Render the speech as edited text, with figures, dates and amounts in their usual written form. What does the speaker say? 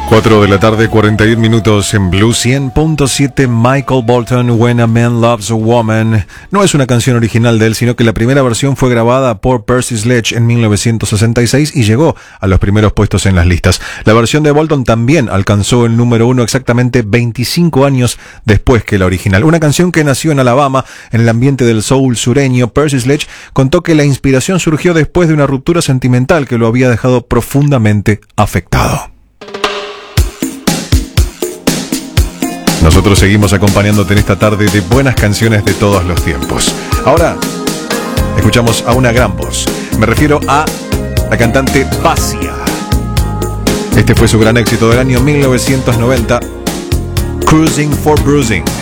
4 de la tarde, 41 minutos en Blue 100.7. Michael Bolton, When a Man Loves a Woman. No es una canción original de él, sino que la primera versión fue grabada por Percy Sledge en 1966 y llegó a los primeros puestos en las listas. La versión de Bolton también alcanzó el número 1 exactamente 25 años después que la original. Una canción que nació en Alabama, en el ambiente del soul sureño. Percy Sledge contó que la inspiración surgió después de una ruptura sentimental que lo había dejado profundamente afectado. Nosotros seguimos acompañándote en esta tarde de buenas canciones de todos los tiempos. Ahora, escuchamos a una gran voz. Me refiero a la cantante Basia. Este fue su gran éxito del año 1990, Cruising for Bruising.